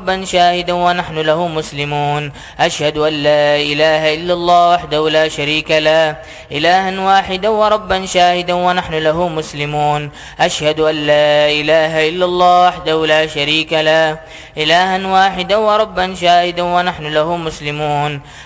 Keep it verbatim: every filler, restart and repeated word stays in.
وربا شاهدا ونحن له مسلمون. أشهد أن لا إله إلا الله وحده لا شريك له إلها واحدا وربا شاهدا ونحن له مسلمون. أشهد أن لا إله إلا الله وحده لا شريك له إلها واحدا وربا شاهدا ونحن له مسلمون.